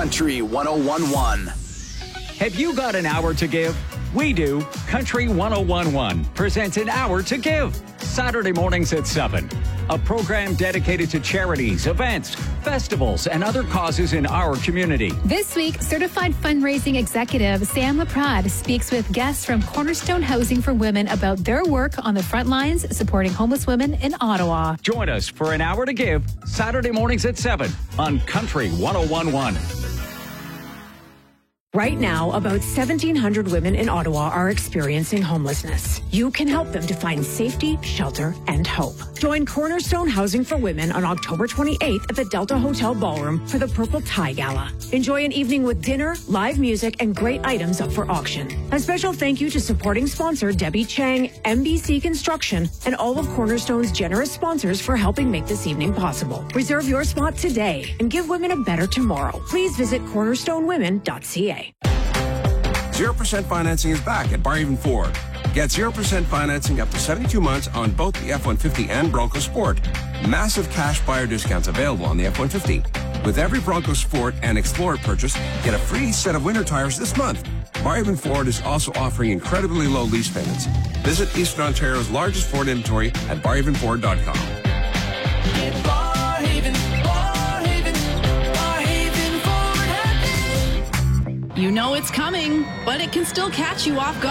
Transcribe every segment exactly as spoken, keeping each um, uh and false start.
Country one oh one point one. Have you got an hour to give? We do. Country one oh one point one presents An Hour to Give. Saturday mornings at seven. A program dedicated to charities, events, festivals, and other causes in our community. This week, certified fundraising executive Sam LaPrade speaks with guests from Cornerstone Housing for Women about their work on the front lines supporting homeless women in Ottawa. Join us for An Hour to Give, Saturday mornings at seven on Country one oh one point one. Right now, about seventeen hundred women in Ottawa are experiencing homelessness. You can help them to find safety, shelter, and hope. Join Cornerstone Housing for Women on October twenty-eighth at the Delta Hotel Ballroom for the Purple Tie Gala. Enjoy an evening with dinner, live music, and great items up for auction. A special thank you to supporting sponsor Debbie Chang, M B C Construction, and all of Cornerstone's generous sponsors for helping make this evening possible. Reserve your spot today and give women a better tomorrow. Please visit cornerstone women dot c a. zero percent financing is back at Barhaven Ford. Get zero percent financing up to seventy-two months on both the F one fifty and Bronco Sport. Massive cash buyer discounts available on the F one fifty. With every Bronco Sport and Explorer purchase, get a free set of winter tires this month. Barhaven Ford is also offering incredibly low lease payments. Visit Eastern Ontario's largest Ford inventory at barhaven ford dot com. You know it's coming, but it can still catch you off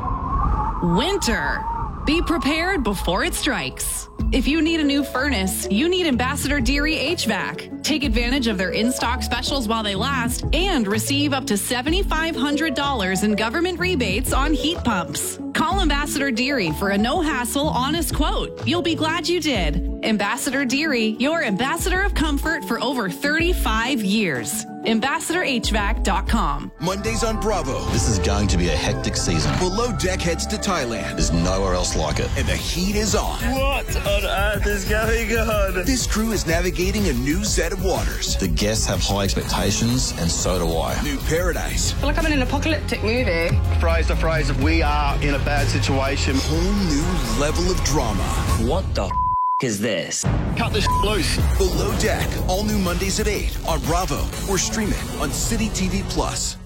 guard. Winter. Be prepared before it strikes. If you need a new furnace, you need Ambassador Deary H V A C. Take advantage of their in-stock specials while they last and receive up to seven thousand five hundred dollars in government rebates on heat pumps. Call Ambassador Deary for a no-hassle, honest quote. You'll be glad you did. Ambassador Deary, your ambassador of comfort for over thirty-five years. ambassador h v a c dot com. Mondays on Bravo. This is going to be a hectic season. Below Deck heads to Thailand. There's nowhere else like it. And the heat is on. What on earth is going on? This crew is navigating a new set of waters. The guests have high expectations, and so do I. New paradise. I feel like I'm in an apocalyptic movie. Phrase to phrase, we are in a bad situation. Whole new level of drama. What the f*** is this? Cut this loose. Below Deck, all new Mondays at eight on Bravo or stream it on City T V Plus.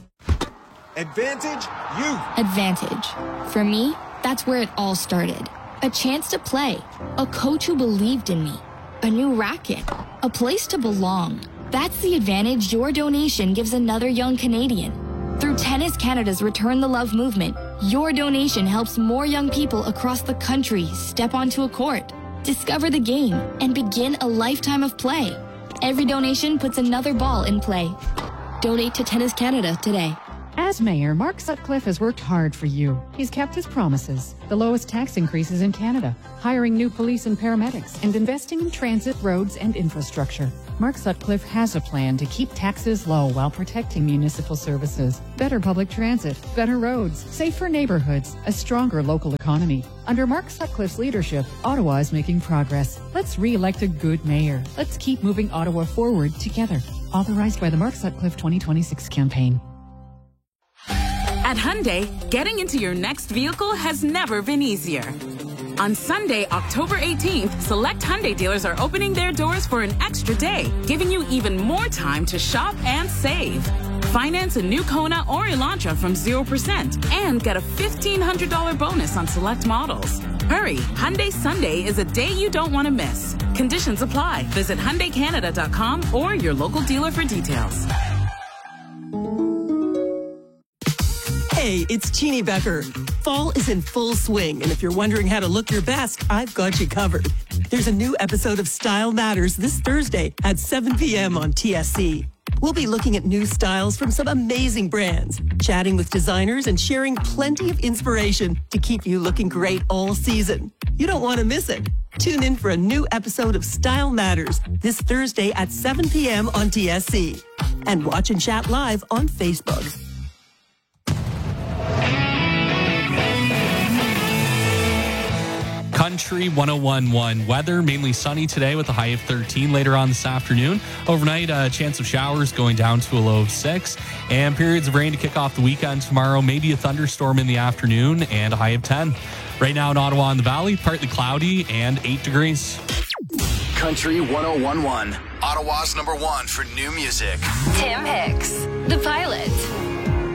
Advantage Youth. Advantage. For me, that's where it all started. A chance to play. A coach who believed in me. A new racket. A place to belong. That's the advantage your donation gives another young Canadian. Through Tennis Canada's Return the Love movement, your donation helps more young people across the country step onto a court, discover the game, and begin a lifetime of play. Every donation puts another ball in play. Donate to Tennis Canada today. As mayor, Mark Sutcliffe has worked hard for you. He's kept his promises. The lowest tax increases in Canada, hiring new police and paramedics, and investing in transit, roads, and infrastructure. Mark Sutcliffe has a plan to keep taxes low while protecting municipal services. Better public transit, better roads, safer neighborhoods, a stronger local economy. Under Mark Sutcliffe's leadership, Ottawa is making progress. Let's re-elect a good mayor. Let's keep moving Ottawa forward together. Authorized by the Mark Sutcliffe twenty twenty-six campaign. At Hyundai, getting into your next vehicle has never been easier. On Sunday, October eighteenth, select Hyundai dealers are opening their doors for an extra day, giving you even more time to shop and save. Finance a new Kona or Elantra from zero percent and get a fifteen hundred dollars bonus on select models. Hurry, Hyundai Sunday is a day you don't want to miss. Conditions apply. Visit Hyundai Canada dot com or your local dealer for details. Hey, it's Jeannie Becker. Fall is in full swing, and if you're wondering how to look your best, I've got you covered. There's a new episode of Style Matters this Thursday at seven p.m. on T S C. We'll be looking at new styles from some amazing brands, chatting with designers, and sharing plenty of inspiration to keep you looking great all season. You don't want to miss it. Tune in for a new episode of Style Matters this Thursday at seven p.m. on T S C. And watch and chat live on Facebook. Country one oh one point one. Weather mainly sunny today with a high of thirteen later on this afternoon. Overnight, a chance of showers going down to a low of six. And periods of rain to kick off the weekend tomorrow. Maybe a thunderstorm in the afternoon and a high of ten. Right now in Ottawa and the Valley, partly cloudy and eight degrees. Country one oh one one. Ottawa's number one for new music. Tim Hicks. The five